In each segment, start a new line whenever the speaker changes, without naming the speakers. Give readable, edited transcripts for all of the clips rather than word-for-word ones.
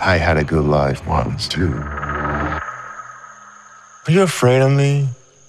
I had a good life once, too. Are you afraid of me?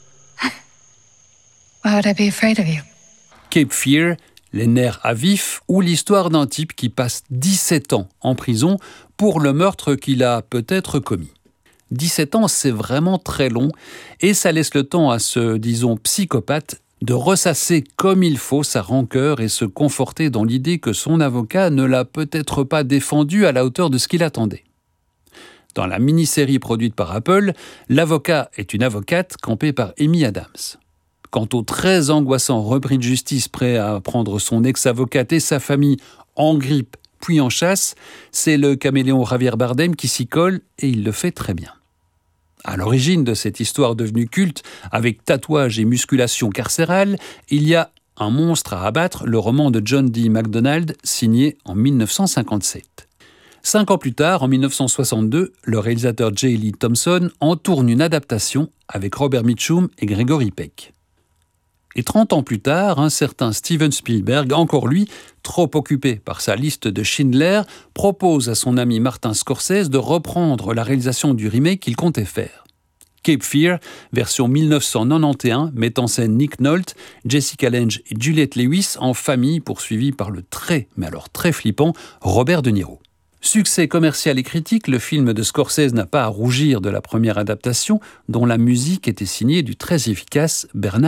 Why would I be afraid of you?
Cape Fear, les nerfs à vif, ou l'histoire d'un type qui passe 17 ans en prison pour le meurtre qu'il a peut-être commis. 17 ans, c'est vraiment très long et ça laisse le temps à ce, disons, psychopathe de ressasser comme il faut sa rancœur et se conforter dans l'idée que son avocat ne l'a peut-être pas défendu à la hauteur de ce qu'il attendait. Dans la mini-série produite par Apple, l'avocat est une avocate campée par Amy Adams. Quant au très angoissant repris de justice prêt à prendre son ex-avocate et sa famille en grippe puis en chasse, c'est le caméléon Javier Bardem qui s'y colle et il le fait très bien. À l'origine de cette histoire devenue culte, avec tatouage et musculation carcérale, il y a Un monstre à abattre, le roman de John D. MacDonald, signé en 1957. 5 ans plus tard, en 1962, le réalisateur J. Lee Thompson en tourne une adaptation avec Robert Mitchum et Gregory Peck. Et 30 ans plus tard, un certain Steven Spielberg, encore lui, trop occupé par sa liste de Schindler, propose à son ami Martin Scorsese de reprendre la réalisation du remake qu'il comptait faire. Cape Fear, version 1991, met en scène Nick Nolte, Jessica Lange et Juliette Lewis en famille poursuivie par le très flippant Robert De Niro. Succès commercial et critique, le film de Scorsese n'a pas à rougir de la première adaptation, dont la musique était signée du très efficace Bernard